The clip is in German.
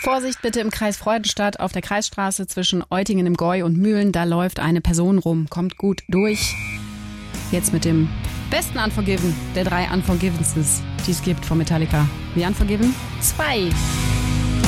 Vorsicht bitte im Kreis Freudenstadt auf der Kreisstraße zwischen Eutingen im Gäu und Mühlen. Da läuft eine Person rum. Kommt gut durch. Jetzt mit dem besten Unforgiven der 3 Unforgivenses, die es gibt von Metallica. The Unforgiven 2.